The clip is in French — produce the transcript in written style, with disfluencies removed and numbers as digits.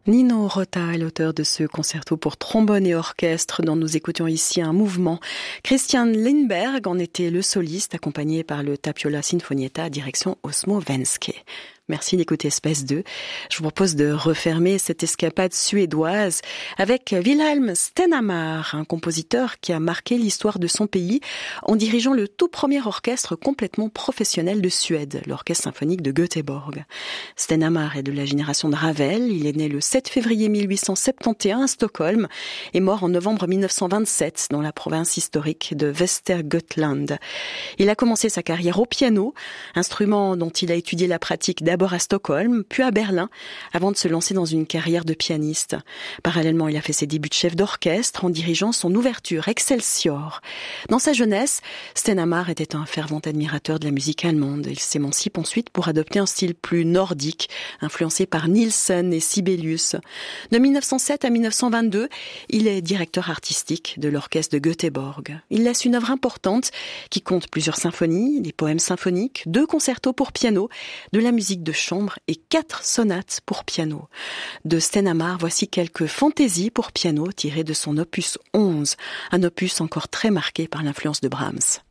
Nino Rota est l'auteur de ce concerto pour trombone et orchestre dont nous écoutions ici un mouvement. Christian Lindberg en était le soliste, accompagné par le Tapiola Sinfonietta direction Osmo Venske. Merci d'écouter Espace 2. Je vous propose de refermer cette escapade suédoise avec Wilhelm Stenhammar, un compositeur qui a marqué l'histoire de son pays en dirigeant le tout premier orchestre complètement professionnel de Suède, l'orchestre symphonique de Göteborg. Stenhammar est de la génération de Ravel. Il est né le 7 février 1871 à Stockholm et mort en novembre 1927 dans la province historique de Västergötland. Il a commencé sa carrière au piano, instrument dont il a étudié la pratique d'abord à Stockholm, puis à Berlin, avant de se lancer dans une carrière de pianiste. Parallèlement, il a fait ses débuts de chef d'orchestre en dirigeant son ouverture Excelsior. Dans sa jeunesse, Stenhammar était un fervent admirateur de la musique allemande. Il s'émancipe ensuite pour adopter un style plus nordique, influencé par Nielsen et Sibelius. De 1907 à 1922, il est directeur artistique de l'orchestre de Göteborg. Il laisse une œuvre importante qui compte plusieurs symphonies, des poèmes symphoniques, 2 concertos pour piano, de la musique de chambre et 4 sonates pour piano. De Stenhammar, voici quelques fantaisies pour piano tirées de son opus 11, un opus encore très marqué par l'influence de Brahms.